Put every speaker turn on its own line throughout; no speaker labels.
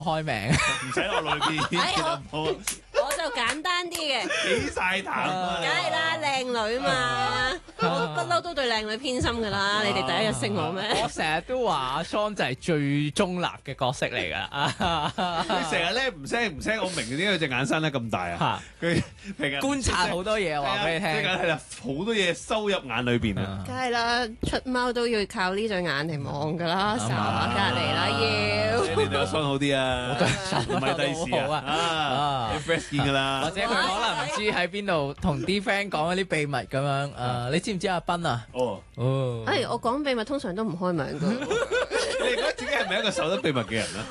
開名，
唔使落裏邊，其實唔好
我就簡單啲嘅，
起晒痰啊！
梗係啦，靚女嘛，我不嬲都對靚女偏心噶啦。你哋第一日識我咩？
我成日都話阿 Sean 就係最中立嘅角色嚟㗎。
你成日咧唔聲，我明點解佢隻眼生得咁大啊？佢平日
觀察好多嘢，話俾你聽。
係啦，好多嘢收入眼裏邊啊！
梗係啦，出貓都要靠呢對眼嚟望噶啦，睄下隔離啦要。
你對阿 Sean 好啲啊，唔係第時
好啊，
你 fresh 見㗎啦。
或者佢可能唔知喺邊度同啲 friend 講一啲秘密咁樣。你知唔知阿斌啊？
哦，
我講秘密通常都唔開名噶。
你覺得自己係咪一個守得秘密嘅人咧？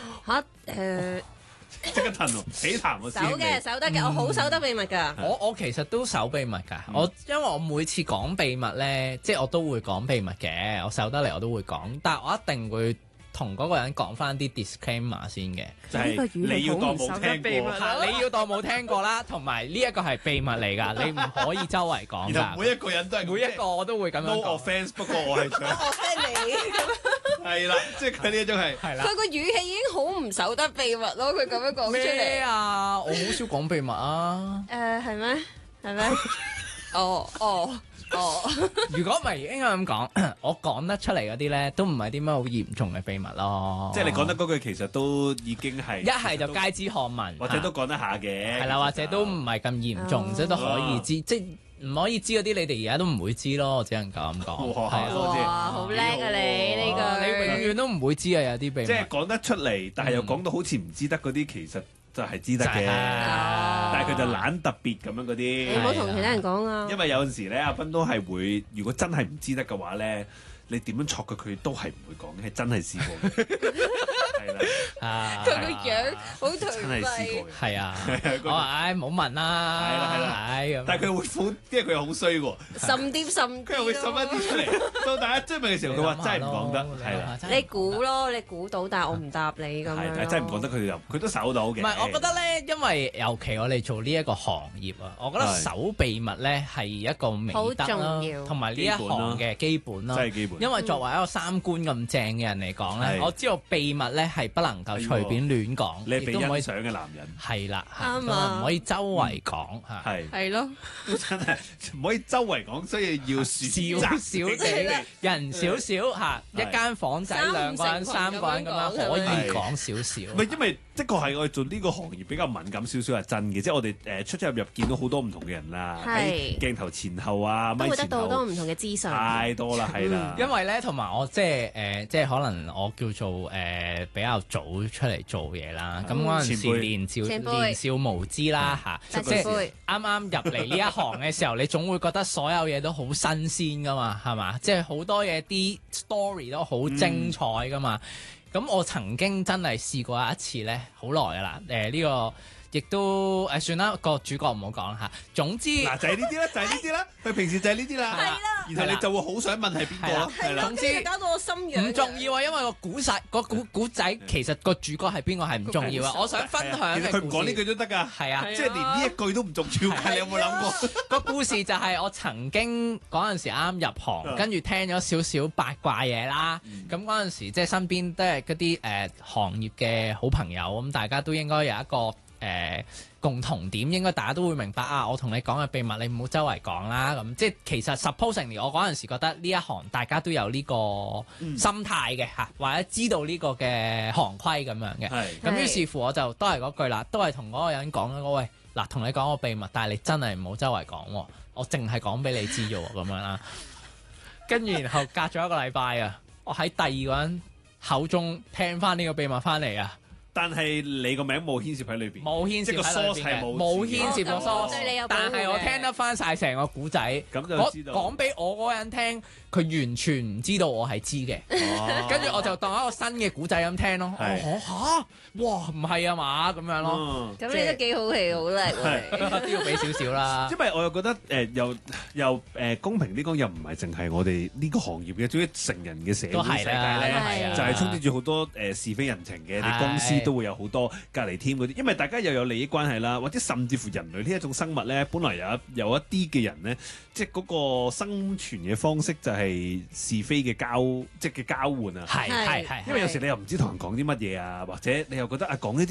即刻褪喎，起痰我
守嘅，守得嘅，我好守得秘密㗎。
我其實都守秘密㗎。因為我每次講秘密咧，即係我都會講秘密嘅。我守得嚟我都會講，但係我一定會同嗰個人講翻啲 disclaimer 先嘅，
就係你要當冇聽過，
你要當冇聽過啦，同埋呢一個係秘密嚟㗎，你唔可以周圍講㗎。
然後每一個人都係
每一個我都會咁樣講。
No offence，不過我係想
你
係啦，即係佢呢一種係
啦。
佢個語氣已經好唔守得秘密咯，佢咁樣講出嚟。
咩啊？我好少講秘密啊。
係咩？係咩？哦。
如果唔係應該咁講，我講得出嚟嗰啲咧，都唔係啲咩好嚴重嘅秘密咯。
即係你講得嗰句，其實都已經係
一係就街知巷聞，
或者都講得下嘅。
係啦，或者都唔係咁嚴重，即係都可以知，即係唔可以知嗰啲，你哋而家都唔會知咯。我只能夠咁講。
哇，好叻啊你呢個！
你永遠都唔會知啊，有啲秘密。
即係講得出嚟，但係又講到好似唔知得嗰啲，其實就係知得嘅。但係佢就懶特別咁樣嗰啲。
你唔好同其他人講啊！
因為有陣時咧，阿斌都係會，如果真係唔知得嘅話咧，你點樣戳佢都係唔會講嘅，係真係試過嘅。係啦，
佢個樣好頹
真係試過嘅。
係啊，我話唔好問啦。
係啦，但係佢會好，因為佢又好衰喎。
滲啲滲，
佢又會滲一啲出嚟。到大家追問嘅時候，佢話真係唔講得，係啦。
你估咯，你估到，但係我唔答你咁樣。
係真係唔講得，佢都守到嘅。
唔係，我覺得咧，因為尤其我哋做呢一個行業啊，我覺得守秘密咧係一個美德啦，同埋呢一行嘅基本啦。
真係基本。因
為作為一個三觀咁正嘅人嚟講咧，我知道秘密咧係不能夠隨便亂講，
你係被欣賞嘅男人。
係啦，
啱啊，
唔可以周圍講嚇。
係咯，
真係唔可以周圍講，所以要
少少地人少少嚇，一間房仔兩個人、三個人咁樣可以講少少。
唔係因為的確係我哋做呢個行業比較敏感少少係真嘅，即係我哋出入見到好多唔同嘅人啦，喺鏡頭前後啊，
都會得到好多唔同嘅資訊。
太多啦，係啦。
因為咧，同埋我即係可能我叫做比較早出嚟做嘢啦。咁嗰陣時年少無知啦嚇，即係啱啱入嚟呢一行嘅時候，你總會覺得所有嘢都好新鮮噶嘛，係嘛？即係好多嘢啲 story 都好精彩噶嘛。咁我曾經真係試過一次咧，好耐噶啦。呢個亦都算啦，個主角唔好講啦嚇。總之
嗱就係呢啲啦，就係呢啲啦。佢平時就係呢啲啦。
係啦。
然後你就會好想問係邊個咯。
係啦。總之搞到我心癢。
唔重要啊，因為個古仔其實個主角係邊個係唔重要啊。我想分享嘅故事。
佢唔講呢句都得㗎。
係啊。
即係連呢一句都唔重要㗎。你有冇諗過？
個故事就係我曾經嗰陣時啱入行，跟住聽咗少少八卦嘢啦。咁嗰陣時即係身邊都係嗰啲行業嘅好朋友，咁大家都應該有一個共同點，應該大家都會明白啊！我同你講嘅秘密，你唔好周圍講啦。咁即係其實 supposingly，我嗰陣時覺得呢一行大家都有呢個心態嘅嚇，或者知道呢個嘅行規咁樣嘅。咁於是乎我就都係嗰句啦，都係同嗰個人講啦。喂，嗱，同你講個秘密，但係你真係唔好周圍講喎，我淨係講俾你知啫喎，咁樣啦。跟住然後隔咗一個禮拜啊，我喺第二個人口中聽翻呢個秘密翻嚟啊！
但係你個名冇牽涉喺裏邊，
冇牽涉喺裏邊嘅，冇牽涉個 source，但係我聽得翻晒成個古仔，
咁就知道
講俾我嗰人聽，佢完全唔知道我係知嘅，跟住我就當一個新嘅古仔咁聽咯。嚇，哇，唔係啊嘛，咁樣咯。
咁你都幾好戲，好叻喎，
都要俾少少啦。
因為我又覺得又公平啲講，又唔係淨係我哋呢個行業嘅，總之成人嘅社會世界咧，就係充斥住好多是非人情嘅，你公司啲都會有好多隔離 team 嗰啲，因為大家又有利益關係啦，或者甚至乎人類呢一種生物咧，本來有一啲嘅人咧，即係嗰個生存嘅方式就係是非嘅交換啊。
係。
因為有時你又唔知同人講啲乜嘢啊，或者你又覺得講呢啲